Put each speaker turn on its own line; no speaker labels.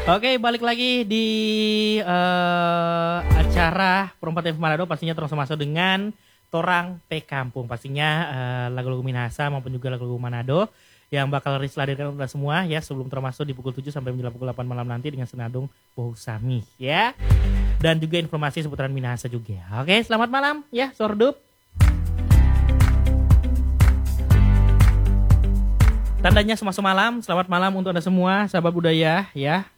Oke, balik lagi di acara Perempat FM Manado, pastinya terus masuk dengan Torang P Kampung. Pastinya lagu-lagu Minahasa maupun juga lagu-lagu Manado yang bakal Riz hadirkan untuk semua ya, sebelum termasuk di pukul 7 sampai menjelang pukul 8 malam nanti dengan Senandung Bohusami ya. Dan juga informasi seputaran Minahasa juga. Oke, selamat malam ya, Sordup. Tandanya semua malam, selamat malam untuk Anda semua, sahabat budaya ya.